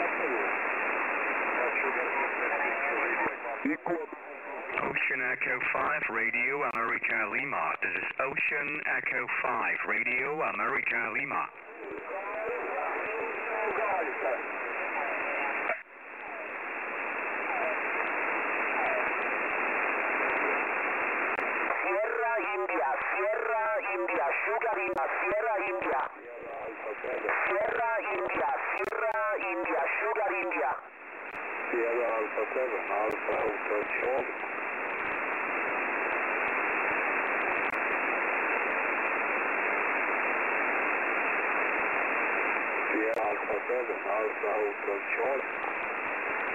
Ocean Echo 5, Radio America Lima. This is Ocean Echo 5, Radio America Lima. Sierra India, Sugar India, Sierra India. Sierra India, Sugar India. Sierra Alpha 7, Alpha Hotel Charlie. Sierra Alpha 7, Alpha Hotel Charlie.